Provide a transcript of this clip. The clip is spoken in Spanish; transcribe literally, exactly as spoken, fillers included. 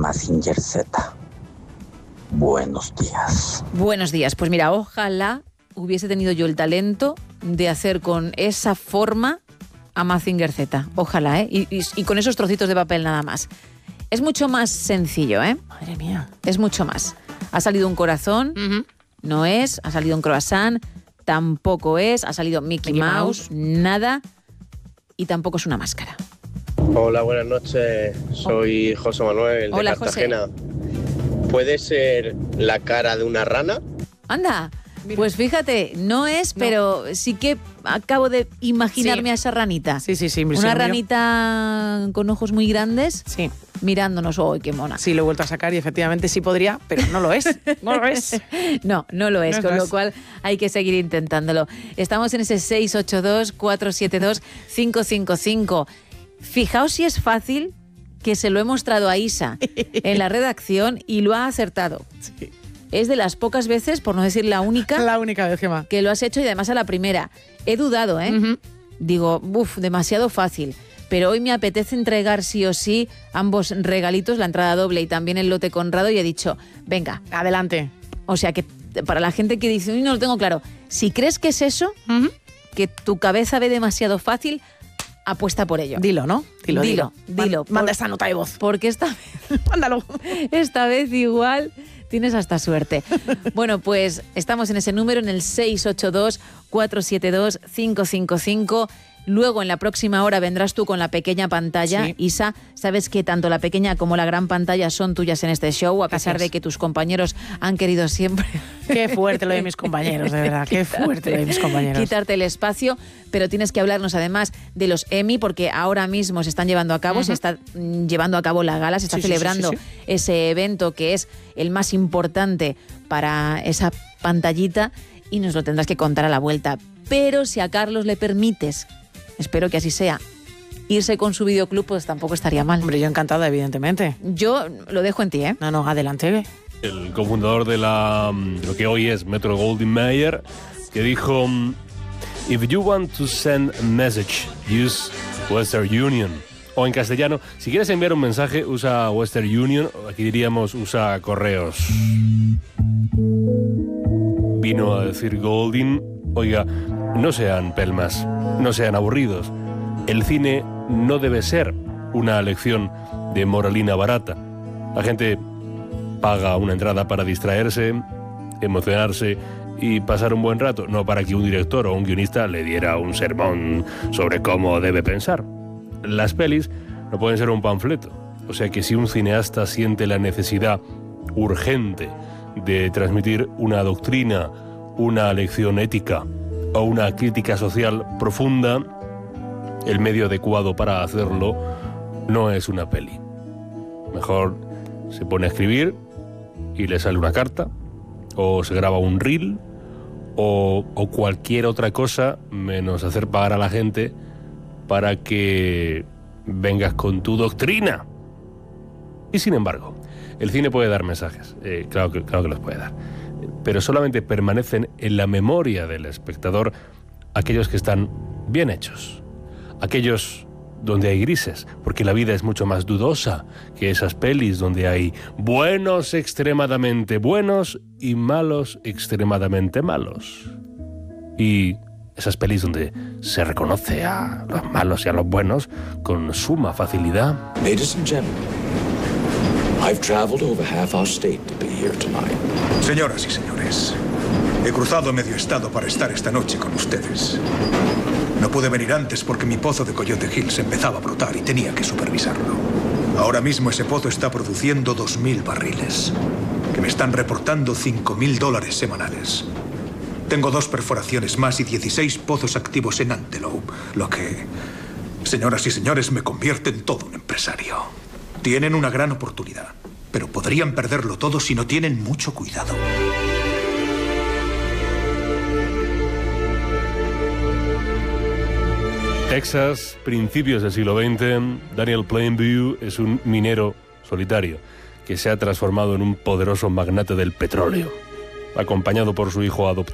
Mazinger Z. Buenos días. Buenos días. Pues mira, ojalá hubiese tenido yo el talento de hacer con esa forma a Mazinger Z. Ojalá, ¿eh? Y, y, y con esos trocitos de papel nada más. Es mucho más sencillo, ¿eh? Madre mía. Es mucho más. Ha salido un corazón, uh-huh. no es. Ha salido un croissant, tampoco es. Ha salido Mickey, Mickey Mouse, Mouse, nada. Y tampoco es una máscara. Hola, buenas noches. Soy José Manuel de Hola, Cartagena. José. ¿Puede ser la cara de una rana? Anda, mira. Pues fíjate, no es, no. Pero sí que acabo de imaginarme sí. a esa ranita. Sí, sí, sí. Una ranita mío. Con ojos muy grandes. Sí. Mirándonos, ¡oh, qué mona! Sí, lo he vuelto a sacar y efectivamente sí podría, pero no lo es. No lo es. no, no lo es, no con lo es. Cual hay que seguir intentándolo. Estamos en ese seis ocho dos, cuatro siete dos, cinco cinco cinco. Fijaos si es fácil, que se lo he mostrado a Isa en la redacción y lo ha acertado. Sí. Es de las pocas veces, por no decir la única, la única vez, Gemma, que lo has hecho y además a la primera. He dudado, ¿eh? Uh-huh. Digo, uff, demasiado fácil. Pero hoy me apetece entregar sí o sí ambos regalitos, la entrada doble y también el lote Conrado, y he dicho, venga, adelante. O sea que para la gente que dice, no lo tengo claro, si crees que es eso, uh-huh. que tu cabeza ve demasiado fácil, apuesta por ello. Dilo, ¿no? Dilo, dilo. dilo, dilo Manda por, esa nota de voz. Porque esta vez, mándalo. Esta vez igual tienes hasta suerte. Bueno, pues estamos en ese número, en el seis ocho dos, cuatro siete dos, cinco cinco cinco. Luego, en la próxima hora, vendrás tú con la pequeña pantalla. Sí. Isa, sabes que tanto la pequeña como la gran pantalla son tuyas en este show, a pesar Gracias. De que tus compañeros han querido siempre... Qué fuerte lo de mis compañeros, de verdad, qué quitarte, fuerte lo de mis compañeros. Quitarte el espacio, pero tienes que hablarnos además de los Emmy, porque ahora mismo se están llevando a cabo, uh-huh. se está mm, llevando a cabo la gala, se está sí, celebrando sí, sí, sí, sí. ese evento que es el más importante para esa pantallita y nos lo tendrás que contar a la vuelta. Pero si a Carlos le permites... Espero que así sea. Irse con su videoclub, pues tampoco estaría mal. Hombre, yo encantada, evidentemente. Yo lo dejo en ti, ¿eh? No, no, adelante. El cofundador de la, lo que hoy es Metro Goldwyn Mayer, que dijo: If you want to send a message, use Western Union. O en castellano, si quieres enviar un mensaje, usa Western Union. Aquí diríamos, usa correos. Vino a decir Goldwyn: oiga, no sean pelmas, no sean aburridos. El cine no debe ser una lección de moralina barata. La gente paga una entrada para distraerse, emocionarse y pasar un buen rato, no para que un director o un guionista le diera un sermón sobre cómo debe pensar. Las pelis no pueden ser un panfleto. O sea que si un cineasta siente la necesidad urgente de transmitir una doctrina, una lección ética o una crítica social profunda, el medio adecuado para hacerlo no es una peli. Mejor se pone a escribir y le sale una carta, o se graba un reel, o, o cualquier otra cosa menos hacer pagar a la gente para que vengas con tu doctrina. Y sin embargo, el cine puede dar mensajes, eh, claro que, claro que los puede dar, pero solamente permanecen en la memoria del espectador aquellos que están bien hechos, aquellos donde hay grises, porque la vida es mucho más dudosa que esas pelis donde hay buenos extremadamente buenos y malos extremadamente malos. Y esas pelis donde se reconoce a los malos y a los buenos con suma facilidad. Ladies and gentlemen, I've traveled over half our state to be here tonight. Señoras y señores, he cruzado medio estado para estar esta noche con ustedes. No pude venir antes porque mi pozo de Coyote Hills empezaba a brotar y tenía que supervisarlo. Ahora mismo ese pozo está produciendo dos mil barriles, que me están reportando cinco mil dólares semanales. Tengo dos perforaciones más y dieciséis pozos activos en Antelope, lo que, señoras y señores, me convierte en todo un empresario. Tienen una gran oportunidad, pero podrían perderlo todo si no tienen mucho cuidado. Texas, principios del siglo veinte, Daniel Plainview es un minero solitario que se ha transformado en un poderoso magnate del petróleo, acompañado por su hijo adoptivo.